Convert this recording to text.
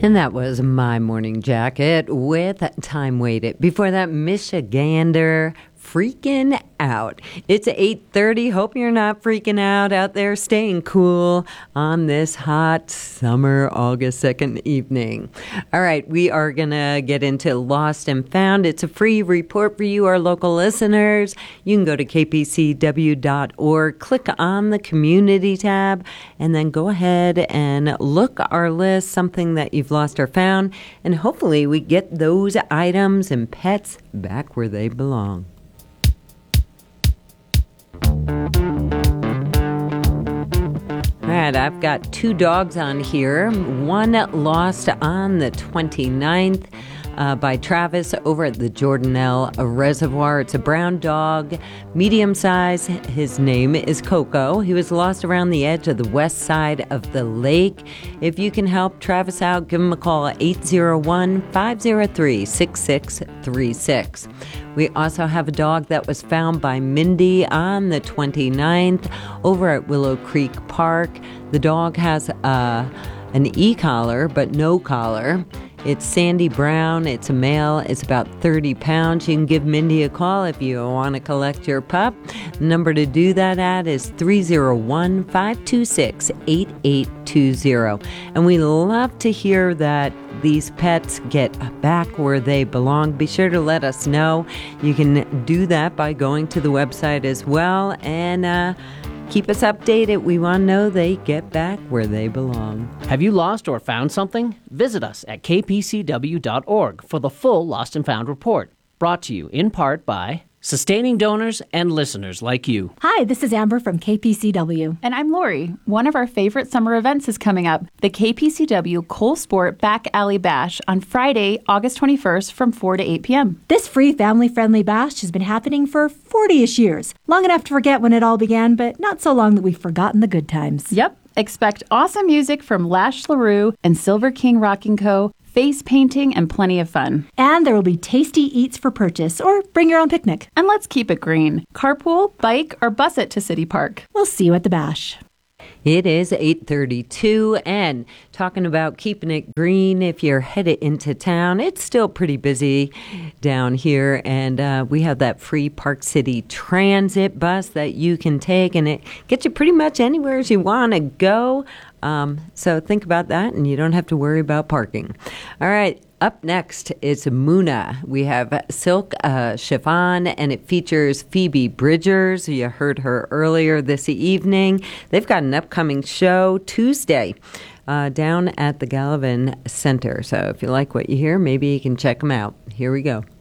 And that was My Morning Jacket with Time Waited. Before that, Michigander, Freaking Out. It's 8:30. Hope you're not freaking out there, staying cool on this hot summer August 2nd evening. All right, we are going to get into Lost and Found. It's a free report for you, our local listeners. You can go to kpcw.org, click on the community tab, and then go ahead and look our list, something that you've lost or found, and hopefully we get those items and pets back where they belong. All right, I've got two dogs on here. One lost on the 29th by Travis over at the Jordanelle Reservoir. It's a brown dog, medium size. His name is Coco. He was lost around the edge of the west side of the lake. If you can help Travis out, give him a call at 801-503-6636. We also have a dog that was found by Mindy on the 29th over at Willow Creek Park. The dog has an e-collar, but no collar. It's Sandy Brown. It's a male. It's about 30 pounds. You can give Mindy a call if you want to collect your pup. The number to do that at is 301-526-8820. And we love to hear that these pets get back where they belong. Be sure to let us know. You can do that by going to the website as well. And keep us updated. We want to know they get back where they belong. Have you lost or found something? Visit us at kpcw.org for the full Lost and Found report. Brought to you in part by sustaining donors and listeners like you. Hi, this is Amber from KPCW. And I'm Lori. One of our favorite summer events is coming up, the KPCW Cole Sport Back Alley Bash on Friday, August 21st from 4 to 8 p.m. This free family-friendly bash has been happening for 40-ish years. Long enough to forget when it all began, but not so long that we've forgotten the good times. Yep. Expect awesome music from Lash LaRue and Silver King Rocking Co., face painting, and plenty of fun. And there will be tasty eats for purchase, or bring your own picnic. And let's keep it green. Carpool, bike, or bus it to City Park. We'll see you at the bash. It is 8:32, and talking about keeping it green, if you're headed into town, it's still pretty busy down here, and we have that free Park City Transit bus that you can take, and it gets you pretty much anywhere as you want to go. So think about that, and you don't have to worry about parking. All right. Up next is Muna. We have Silk Chiffon, and it features Phoebe Bridgers. You heard her earlier this evening. They've got an upcoming show Tuesday down at the Gallivan Center. So if you like what you hear, maybe you can check them out. Here we go.